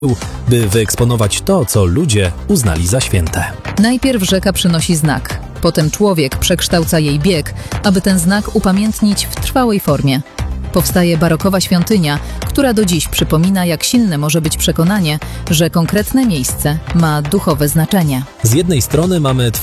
by wyeksponować to, co ludzie uznali za święte. Najpierw rzeka przynosi znak, potem człowiek przekształca jej bieg, aby ten znak upamiętnić w trwałej formie. Powstaje barokowa świątynia, która do dziś przypomina, jak silne może być przekonanie, że konkretne miejsce ma duchowe znaczenie. Z jednej strony mamy